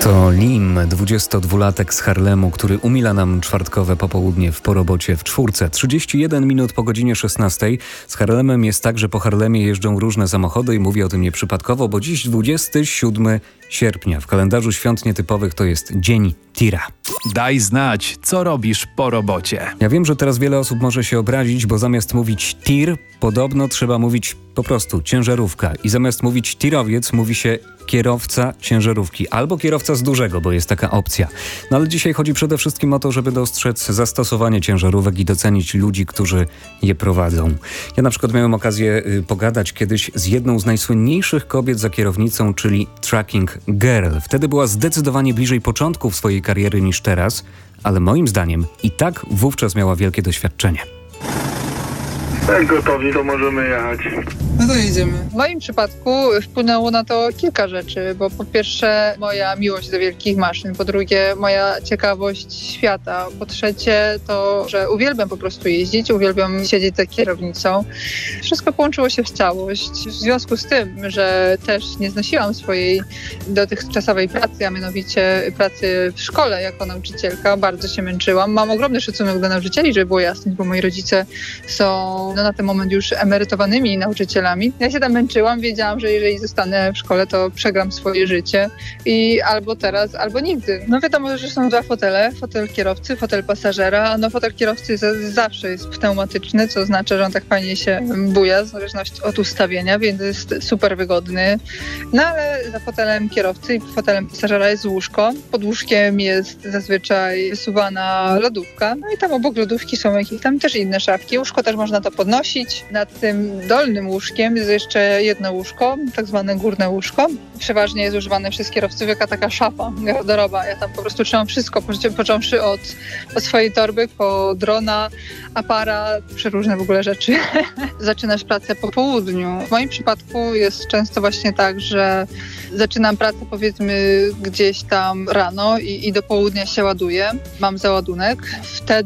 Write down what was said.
To Lim, 22-latek z Harlemu, który umila nam czwartkowe popołudnie w Po robocie w czwórce. 31 minut po godzinie 16. Z Harlemem jest tak, że po Harlemie jeżdżą różne samochody i mówię o tym nieprzypadkowo, bo dziś 27 sierpnia. W kalendarzu świąt nietypowych to jest Dzień Tira. Daj znać, co robisz po robocie. Ja wiem, że teraz wiele osób może się obrazić, bo zamiast mówić tir, podobno trzeba mówić po prostu ciężarówka. I zamiast mówić tirowiec, mówi się kierowca ciężarówki. Albo kierowca z dużego, bo jest taka opcja. No ale dzisiaj chodzi przede wszystkim o to, żeby dostrzec zastosowanie ciężarówek i docenić ludzi, którzy je prowadzą. Ja na przykład miałem okazję pogadać kiedyś z jedną z najsłynniejszych kobiet za kierownicą, czyli Trucking Girl. Wtedy była zdecydowanie bliżej początków swojej kariery niż teraz, ale moim zdaniem i tak wówczas miała wielkie doświadczenie. Jak gotowi, to możemy jechać. No to jedziemy. W moim przypadku wpłynęło na to kilka rzeczy, bo po pierwsze moja miłość do wielkich maszyn, po drugie moja ciekawość świata, po trzecie to, że uwielbiam po prostu jeździć, uwielbiam siedzieć za kierownicą. Wszystko połączyło się w całość. W związku z tym, że też nie znosiłam swojej dotychczasowej pracy, a mianowicie pracy w szkole jako nauczycielka, bardzo się męczyłam. Mam ogromny szacunek do nauczycieli, żeby było jasne, bo moi rodzice są na ten moment już emerytowanymi nauczycielami. Ja się tam męczyłam, wiedziałam, że jeżeli zostanę w szkole, to przegram swoje życie i albo teraz, albo nigdy. No wiadomo, że są dwa fotele, fotel kierowcy, fotel pasażera. No fotel kierowcy zawsze jest pneumatyczny, co oznacza, że on tak fajnie się buja, w zależności od ustawienia, więc jest super wygodny. No ale za fotelem kierowcy i fotelem pasażera jest łóżko. Pod łóżkiem jest zazwyczaj wysuwana lodówka. No i tam obok lodówki są jakieś tam też inne szafki. Łóżko też można to podnosić. Nad tym dolnym łóżkiem jest jeszcze jedno łóżko, tak zwane górne łóżko. Przeważnie jest używane przez kierowców jaka taka szafa, garderoba. Ja tam po prostu trzymam wszystko, począwszy od swojej torby, po drona, aparat, przeróżne w ogóle rzeczy. Zaczynasz pracę po południu. W moim przypadku jest często właśnie tak, że zaczynam pracę powiedzmy gdzieś tam rano i do południa się ładuję. Mam załadunek. Wtedy